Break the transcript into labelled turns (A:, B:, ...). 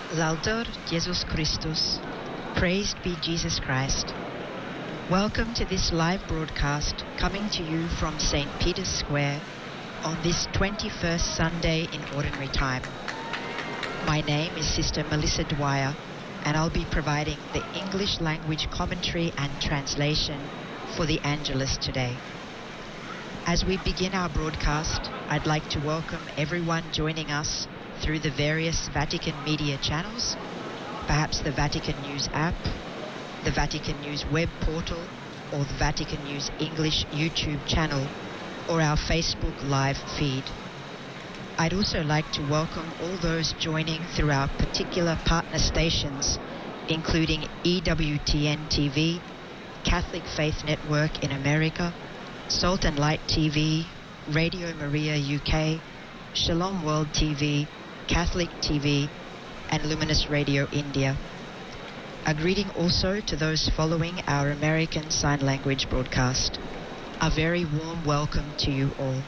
A: Laudetur Jesus Christus. Praised be Jesus Christ. Welcome to this live broadcast coming to you from St. Peter's Square on this 21st Sunday in Ordinary Time. My name is Sister Melissa Dwyer, and I'll be providing the English language commentary and translation for the Angelus today. As we begin our broadcast, I'd like to welcome everyone joining us through the various Vatican media channels, perhaps the Vatican News app, the Vatican News web portal, or the Vatican News English YouTube channel, or our Facebook live feed. I'd also like to welcome all those joining through our particular partner stations, including EWTN TV, Catholic Faith Network in America, Salt and Light TV, Radio Maria UK, Shalom World TV, Catholic TV, and Luminous Radio India. A greeting also to those following our American Sign Language broadcast. A very warm welcome to you all.